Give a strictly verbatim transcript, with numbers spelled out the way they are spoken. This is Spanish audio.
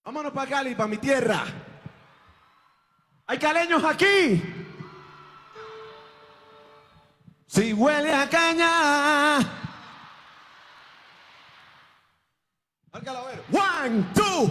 Vámonos para Cali, para mi tierra. ¿Hay caleños aquí? Si huele a caña. Márcalo a ver. One, two.